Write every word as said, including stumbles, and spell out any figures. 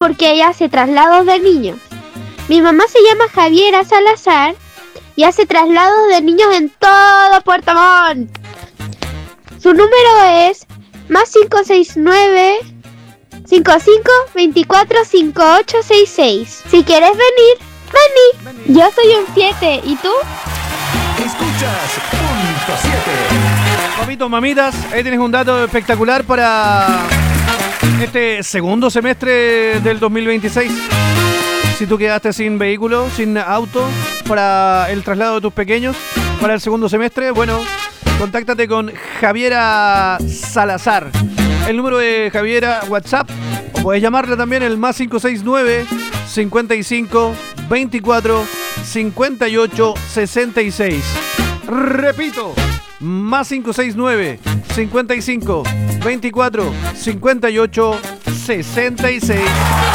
porque ella hace traslados de niños. Mi mamá se llama Javiera Salazar y hace traslados de niños en todo Puerto Montt. Su número es más cinco seis nueve, cinco cinco, veinticuatro, cincuenta y ocho sesenta y seis. Si quieres venir, vení. vení. Yo soy un siete, ¿y tú? Escuchas punto siete. Papitos, mamitas, ahí tienes un dato espectacular para este segundo semestre del dos mil veintiséis. Si tú quedaste sin vehículo, sin auto, para el traslado de tus pequeños, para el segundo semestre, bueno, contáctate con Javiera Salazar. El número de Javiera, WhatsApp, o puedes llamarla también, el más cinco seis nueve, cincuenta y cinco, veinticuatro, cincuenta y ocho sesenta y seis. Repito, más cinco seis nueve, cincuenta y cinco, veinticuatro, cincuenta y ocho sesenta y seis.